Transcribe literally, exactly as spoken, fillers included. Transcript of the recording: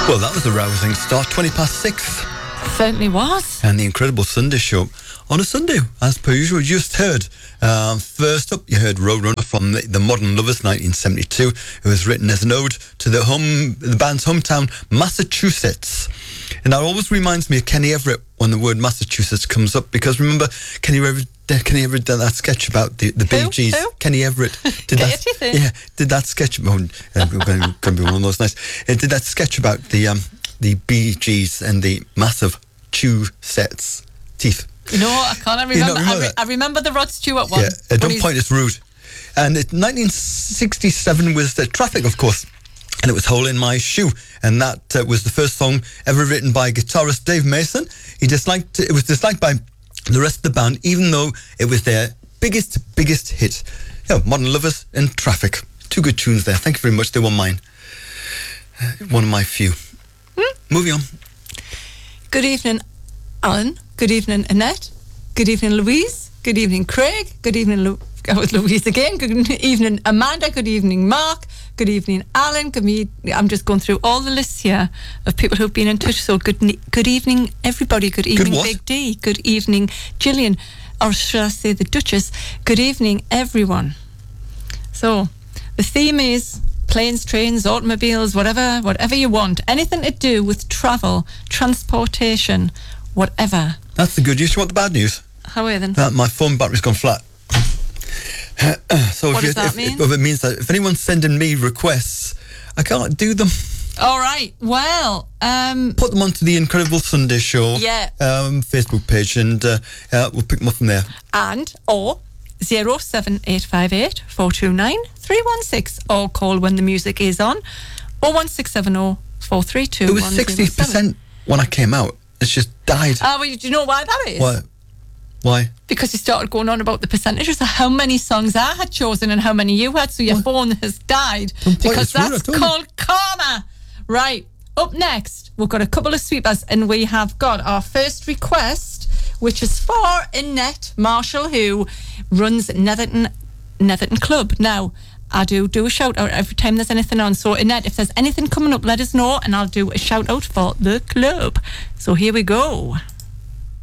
Well, that was a rousing start. twenty past six. Certainly was. And the Incredible Sunday Show on a Sunday, as per usual. You just heard, um, first up, you heard Roadrunner from the, the Modern Lovers, nineteen seventy-two. It was written as an ode to the home, the band's hometown, Massachusetts. And that always reminds me of Kenny Everett when the word Massachusetts comes up, because remember, Kenny Everett, Kenny Everett did that sketch about the, the Bee Gees. Who? Kenny Everett did that. Yeah, did that sketch. Oh, uh, going to be one of those nights. It did that sketch about the um, the Bee Gees and the massive chew sets teeth. No, I can't. I remember. You know, remember I, re- I remember the Rod Stewart one. Yeah, uh, don't point. It's rude. And it, nineteen sixty-seven was the Traffic, of course. And it was Hole in My Shoe, and that uh, was the first song ever written by guitarist Dave Mason. He disliked it was disliked by the rest of the band, even though it was their biggest, biggest hit. You know, Modern Lovers and Traffic, two good tunes there. Thank you very much. They were mine, uh, one of my few. Hmm? Moving on. Good evening, Alan. Good evening, Annette. Good evening, Louise. Good evening, Craig. Good evening, Lu- oh, it's Louise again. Good evening, Amanda. Good evening, Mark. Good evening, Alan. Good me- I'm just going through all the lists here of people who've been in touch. So good ne- good evening, everybody. Good evening, good Big D. Good evening, Gillian. Or should I say the Duchess? Good evening, everyone. So the theme is planes, trains, automobiles, whatever, whatever you want. Anything to do with travel, transportation, whatever. That's the good news. You want the bad news? How are you then? That my phone battery's gone flat. So what if does you, that if, mean? If, it means that if anyone's sending me requests, I can't do them. All right. Well, um, put them onto the Incredible Sunday Show yeah. um, Facebook page, and uh, uh, we'll pick them up from there. And or zero seven eight five eight four two nine three one six, or call when the music is on oh one six seven oh four three two. It was sixty percent when I came out. It's just died. Ah, uh, well, do you know why that is? Why? Why? Because you started going on about the percentages of how many songs I had chosen and how many you had, so your what? phone has died. Because that's called karma. Right, up next, we've got a couple of sweepers, and we have got our first request, which is for Annette Marshall, who runs Netherton, Netherton Club. Now, I do do a shout out every time there's anything on. So, Annette, if there's anything coming up, let us know, and I'll do a shout out for the club. So, here we go.